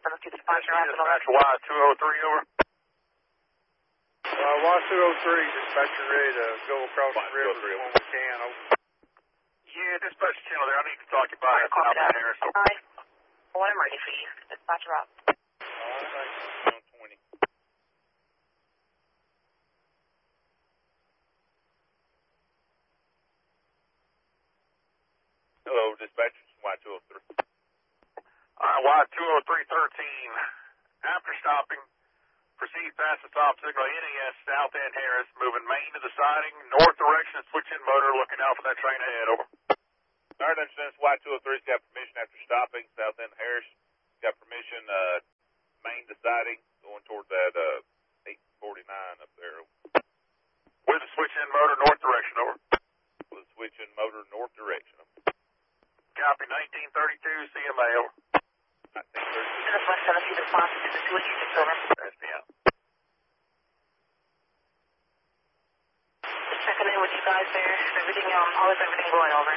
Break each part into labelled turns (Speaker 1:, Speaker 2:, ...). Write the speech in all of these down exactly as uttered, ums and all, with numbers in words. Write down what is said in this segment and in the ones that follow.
Speaker 1: seven to dispatcher.
Speaker 2: Dispatcher Y two oh three, over.
Speaker 3: Uh, Y two oh three, dispatcher ready to go across the river when we can, over.
Speaker 2: Yeah, dispatcher channel there. I need to talk to you about it. I'll be there. So.
Speaker 1: All right. Well, I'm ready for you. Dispatcher up.
Speaker 3: All right, thanks.
Speaker 2: twenty. Hello, dispatcher. Y two oh three. Uh, Y two oh three thirteen. After stopping, proceed past the stop signal N A S South End Harris, moving main to the siding, north direction, switch in motor, looking out for that train ahead, over. All right, understand. Y two oh three's got permission after stopping, South End Harris. Got permission, uh, main to siding, going toward that, uh, eight forty-nine up there. With a switch in motor, north direction, over. With a switch in motor, north direction, over. Copy, nineteen thirty-two, C M A, over. nineteen thirty-two.
Speaker 1: To the West seven to dispatcher to the two eighty-six, over.
Speaker 2: S P M.
Speaker 1: Just checking in with you guys there. Is everything, um, how is everything going, over?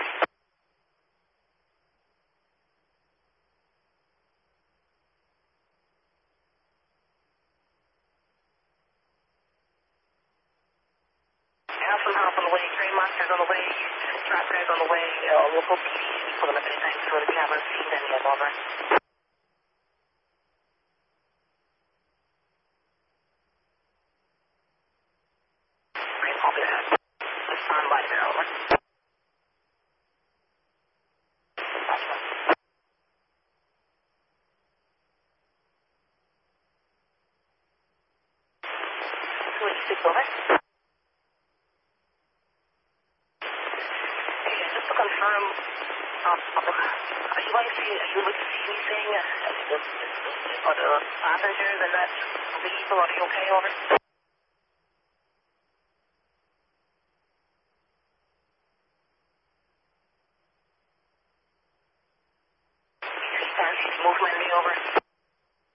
Speaker 1: Have some help on the way. Train master's on the way. Tractor's on the way. Uh, local P D for them at any time. So we haven't seen them yet, over. Great, copy that. Just stand by there, over. Dispatcher. two eighty-six, over. Confirm, um, are you guys seeing, are you able to see anything, uh, are the passengers and that vehicle, are they okay, over? You can't see movement, over?